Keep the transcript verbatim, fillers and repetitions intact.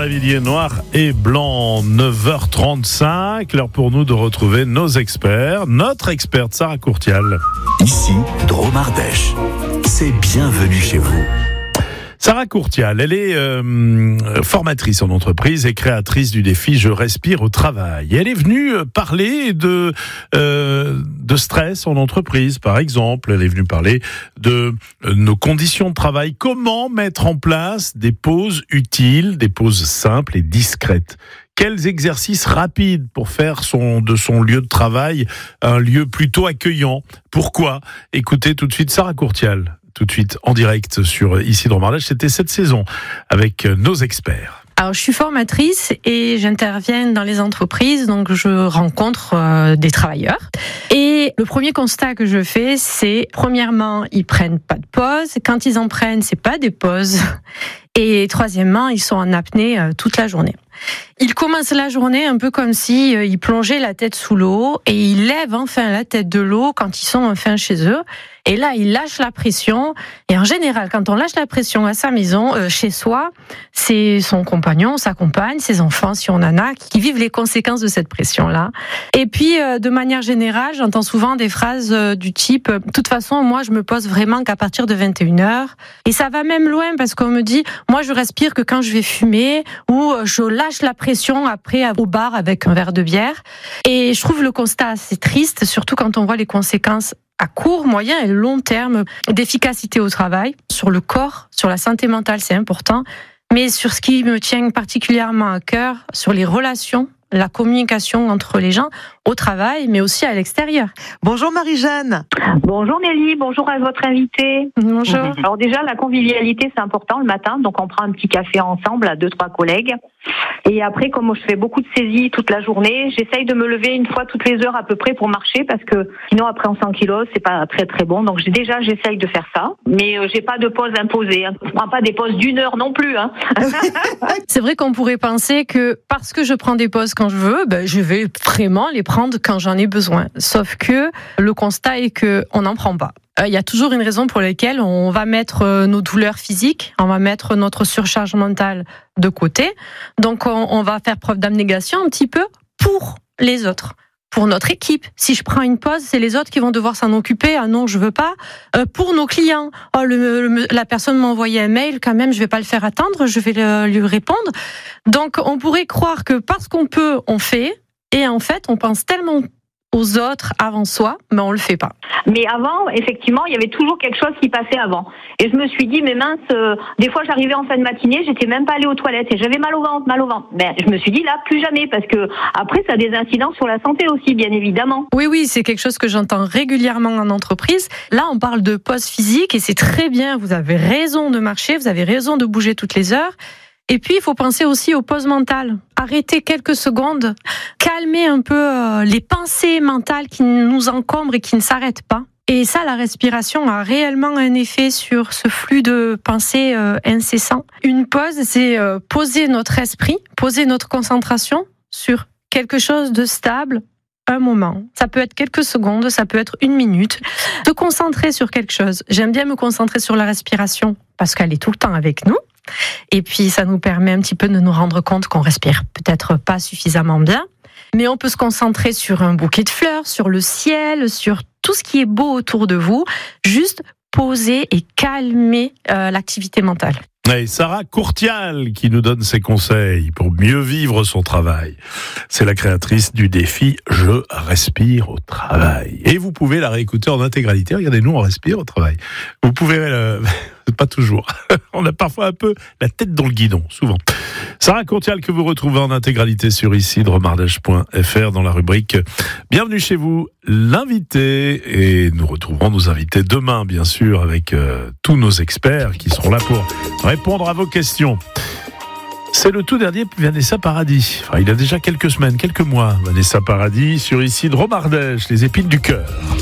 Lavilliers, noir et blanc, neuf heures trente-cinq. L'heure pour nous de retrouver nos experts. Notre experte Sarah Courtial. Ici, Drôme Ardèche. C'est bienvenue chez vous. Sarah Courtial, elle est euh, formatrice en entreprise et créatrice du défi Je respire au travail. Elle est venue parler de, euh, de stress en entreprise, par exemple. Elle est venue parler de euh, nos conditions de travail. Comment mettre en place des pauses utiles, des pauses simples et discrètes. Quels exercices rapides pour faire son, de son lieu de travail un lieu plutôt accueillant. Pourquoi ? Écoutez tout de suite Sarah Courtial. Tout de suite en direct sur Ici Drôme Ardèche. C'était cette saison avec nos experts. Alors, je suis formatrice et j'interviens dans les entreprises, donc je rencontre euh, des travailleurs. Et le premier constat que je fais, c'est premièrement, ils prennent pas de pause. Quand ils en prennent, c'est pas des pauses. Et troisièmement, ils sont en apnée euh, toute la journée. Ils commencent la journée un peu comme si euh, ils plongeaient la tête sous l'eau et ils lèvent enfin la tête de l'eau quand ils sont enfin chez eux. Et là, ils lâchent la pression. Et en général, quand on lâche la pression à sa maison, euh, chez soi, c'est son compagnon, sa compagne, ses enfants, si on en a, qui vivent les conséquences de cette pression-là. Et puis, euh, de manière générale, j'entends souvent des phrases euh, du type « De toute façon, moi, je me pose vraiment qu'à partir de vingt et une heures. » Et ça va même loin parce qu'on me dit « Moi, je respire que quand je vais fumer ou je lâche la pression après au bar avec un verre de bière. » Et je trouve le constat assez triste, surtout quand on voit les conséquences à court, moyen et long terme d'efficacité au travail, sur le corps, sur la santé mentale, c'est important, mais sur ce qui me tient particulièrement à cœur, sur les relations, la communication entre les gens au travail, mais aussi à l'extérieur. Bonjour Marie-Jeanne. Bonjour Nelly, bonjour à votre invité. Bonjour. Alors déjà, la convivialité, c'est important le matin, donc on prend un petit café ensemble à deux, trois collègues. Et après, comme je fais beaucoup de saisies toute la journée, j'essaye de me lever une fois toutes les heures à peu près pour marcher, parce que sinon après on s'ankylose, c'est pas très très bon. Donc j'ai, déjà, j'essaye de faire ça, mais euh, j'ai pas de pause imposée. Hein. Je prends pas des pauses d'une heure non plus. Hein. C'est vrai qu'on pourrait penser que parce que je prends des pauses quand je veux, ben, je vais vraiment les prendre quand j'en ai besoin. Sauf que le constat est que on n'en prend pas. Il y a toujours une raison pour laquelle on va mettre nos douleurs physiques, on va mettre notre surcharge mentale de côté. Donc on, on va faire preuve d'abnégation un petit peu pour les autres, pour notre équipe. Si je prends une pause, c'est les autres qui vont devoir s'en occuper. Ah non, je veux pas. Euh, pour nos clients, oh, le, le, la personne m'a envoyé un mail, quand même, je vais pas le faire attendre, je vais le, lui répondre. Donc on pourrait croire que parce qu'on peut, on fait, et en fait, on pense tellement aux autres avant soi, mais on le fait pas. Mais avant, effectivement, il y avait toujours quelque chose qui passait avant. Et je me suis dit, mais mince, euh, des fois j'arrivais en fin de matinée, j'étais même pas allée aux toilettes et j'avais mal au ventre, mal au ventre. Ben, je me suis dit là, plus jamais, parce que après, ça a des incidences sur la santé aussi, bien évidemment. Oui, oui, c'est quelque chose que j'entends régulièrement en entreprise. Là, on parle de pause physique et c'est très bien, vous avez raison de marcher, vous avez raison de bouger toutes les heures. Et puis, il faut penser aussi aux pauses mentales. Arrêter quelques secondes, calmer un peu euh, les pensées mentales qui nous encombrent et qui ne s'arrêtent pas. Et ça, la respiration a réellement un effet sur ce flux de pensées euh, incessant. Une pause, c'est euh, poser notre esprit, poser notre concentration sur quelque chose de stable, un moment. Ça peut être quelques secondes, ça peut être une minute. Se concentrer sur quelque chose. J'aime bien me concentrer sur la respiration parce qu'elle est tout le temps avec nous. Et puis, ça nous permet un petit peu de nous rendre compte qu'on respire peut-être pas suffisamment bien. Mais on peut se concentrer sur un bouquet de fleurs, sur le ciel, sur tout ce qui est beau autour de vous. Juste poser et calmer euh, l'activité mentale. Et Sarah Courtial qui nous donne ses conseils pour mieux vivre son travail. C'est la créatrice du défi Je respire au travail. Et vous pouvez la réécouter en intégralité. Regardez, nous on respire au travail. Vous pouvez... Euh, pas toujours. On a parfois un peu la tête dans le guidon, souvent. Sarah Courtial que vous retrouvez en intégralité sur ici, drôme ardèche point f r dans la rubrique Bienvenue chez vous, l'invité. Et nous retrouverons nos invités demain, bien sûr, avec euh, tous nos experts qui seront là pour répondre à vos questions. C'est le tout dernier Vanessa Paradis. Enfin, il a déjà quelques semaines, quelques mois, Vanessa Paradis, sur ici, Drôme Ardèche, les épines du cœur.